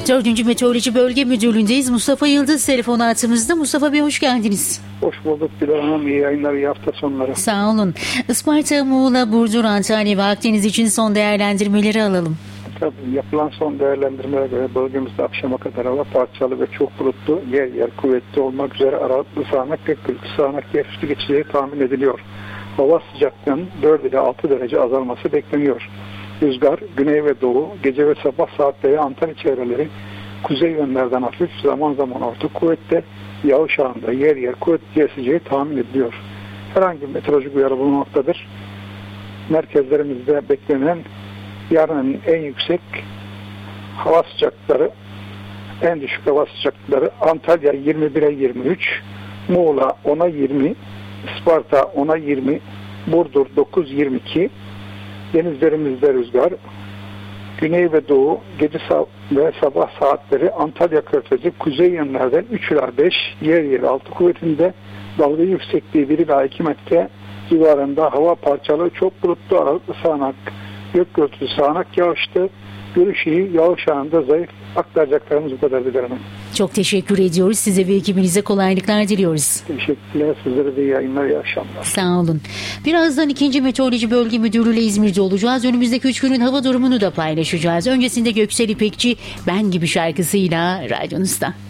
4. Meteoroloji Bölge Müdürlüğü'ndeyiz. Mustafa Yıldız telefon hattımızda. Mustafa Bey hoş geldiniz. Hoş bulduk Bilal Hanım. İyi yayınlar, iyi hafta sonları. Sağ olun. Isparta, Muğla, Burdur, Antalya ve Akdeniz için son değerlendirmeleri alalım. Tabii yapılan son değerlendirmelere göre bölgemizde akşama kadar hava parçalı ve çok bulutlu, yer yer kuvvetli olmak üzere aralıklı sağanak ve gürültülü sağanak yer üstü geçeceği tahmin ediliyor. Hava sıcaklığının 4 ile 6 derece azalması bekleniyor. Rüzgar güney ve doğu, gece ve sabah saatleri Antalya çevreleri kuzey yönlerden hafif, zaman zaman orta kuvvette, yağış anında yer yer kuvvetli eseceği tahmin ediliyor. Herhangi bir meteorolojik uyarı bulunmaktadır. Merkezlerimizde beklenen yarının en yüksek hava sıcaklıkları, en düşük hava sıcaklıkları Antalya 21'e 23, Muğla 10'a 20, Isparta 10'a 20, Burdur 9-22, denizlerimizde rüzgar, güney ve doğu, gece ve sabah saatleri Antalya Körfezi, kuzey yönlerden 3 ila 5, yer yer 6 kuvvetinde, dalga yüksekliği 1 ila 2 metre civarında, hava parçalı, çok bulutlu, aralıklı sağanak, gök gürültülü sağanak yağıştı. Görüş iyi, yağış anında zayıf. Aktaracaklarımız bu kadar Bilal Hanım. Çok teşekkür ediyoruz. Size ve ekibinize kolaylıklar diliyoruz. Teşekkürler. Sizlere de iyi yayınlar, iyi akşamlar. Sağ olun. Birazdan 2. Meteoroloji Bölge Müdürlüğü ile İzmir'de olacağız. Önümüzdeki 3 günün hava durumunu da paylaşacağız. Öncesinde Göksel İpekçi Ben Gibi şarkısıyla radyonuzda.